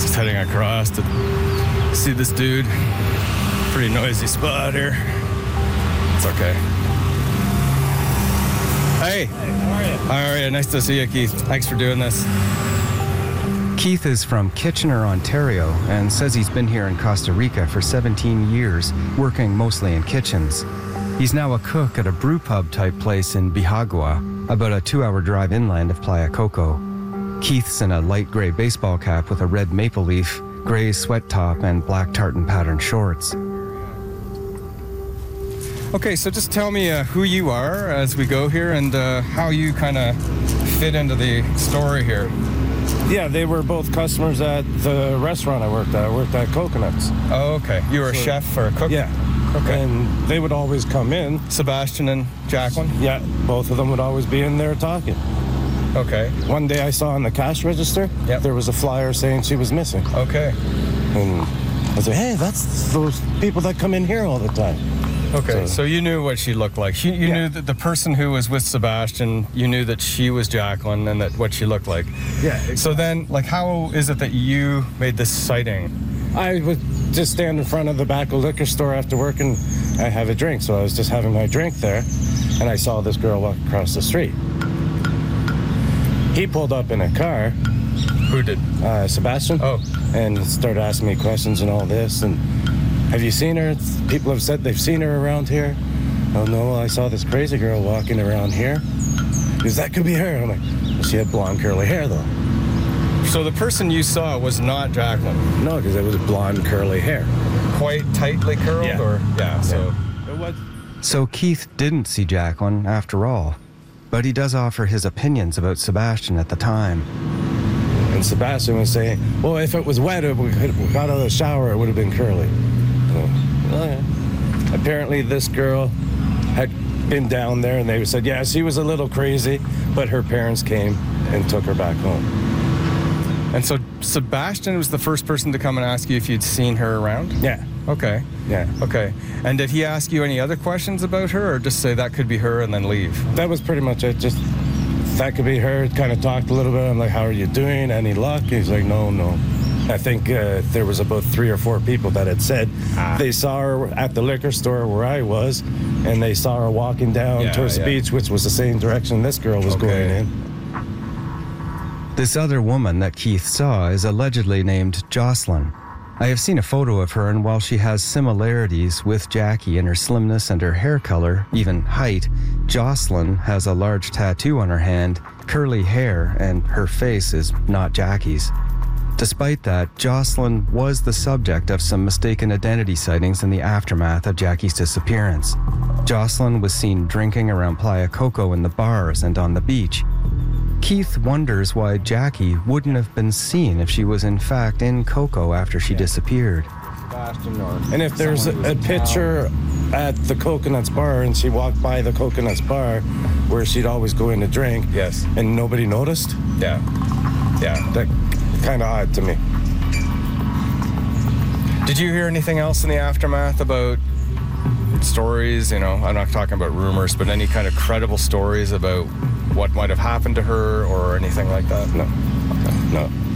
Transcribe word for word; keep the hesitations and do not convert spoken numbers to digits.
Just heading across to see this dude. Pretty noisy spot here. It's okay. Hey. Hey, how are you? How are you? Nice to see you, Keith. Thanks for doing this. Keith is from Kitchener, Ontario, and says he's been here in Costa Rica for seventeen years, working mostly in kitchens. He's now a cook at a brew pub type place in Bihagwa, about a two-hour drive inland of Playa Coco. Keith's in a light gray baseball cap with a red maple leaf, gray sweat top, and black tartan pattern shorts. Okay, so just tell me uh, who you are as we go here and uh, how you kind of fit into the story here. Yeah, they were both customers at the restaurant I worked at. I worked at Coconuts. Oh, okay. You were a So- chef or a cook? Yeah. Okay. And they would always come in. Sebastian and Jacqueline? Yeah, both of them would always be in there talking. Okay. One day I saw on the cash register, Yep. there was a flyer saying she was missing. Okay. And I said, hey, that's those people that come in here all the time. Okay, So- so you knew what she looked like. She, you Yeah. knew that the person who was with Sebastian, you knew that she was Jacqueline and that what she looked like. Yeah. So then, like, how is it that you made this sighting? I would just stand in front of the back of the liquor store after work and I have a drink. So I was just having my drink there and I saw this girl walk across the street. He pulled up in a car, Who did? uh, Sebastian, Oh. and started asking me questions and all this. And have you seen her? People have said they've seen her around here. Oh no, I saw this crazy girl walking around here. Because that could be her. I'm like, well, she had blonde curly hair though. So the person you saw was not Jacqueline? No, because it was blonde curly hair. Quite tightly curled? Yeah. Or yeah, so. It was. So Keith didn't see Jacqueline after all, but he does offer his opinions about Sebastian at the time. And Sebastian was saying, well, if it was wet, if we could- we got out of the shower, it would have been curly. So, oh, yeah. Apparently, this girl had been down there, and they said, yeah, she was a little crazy, but her parents came and took her back home. And so Sebastian was the first person to come and ask you if you'd seen her around? Yeah, Okay. yeah. Okay. And did he ask you any other questions about her or just say that could be her and then leave? That was pretty much it. Just, that could be her. Kind of talked a little bit. I'm like, how are you doing? Any luck? He's like, no, no. I think uh, there was about three or four people that had said Ah. they saw her at the liquor store where I was, and they saw her walking down Yeah, towards yeah. the beach, which was the same direction this girl was Okay. going in. This other woman that Keith saw is allegedly named Jocelyn. I have seen a photo of her, and while she has similarities with Jackie in her slimness and her hair color, even height, Jocelyn has a large tattoo on her hand, curly hair, and her face is not Jackie's. Despite that, Jocelyn was the subject of some mistaken identity sightings in the aftermath of Jackie's disappearance. Jocelyn was seen drinking around Playa Coco in the bars and on the beach. Keith wonders why Jackie wouldn't have been seen if she was in fact in Coco after she disappeared. And if there's a, a picture at the Coconuts bar and she walked by the Coconuts bar where she'd always go in to drink, Yes. and nobody noticed, Yeah. Yeah. that kind of odd to me. Did you hear anything else in the aftermath about stories, you know, I'm not talking about rumors, but any kind of credible stories about what might have happened to her or anything like that? No, no.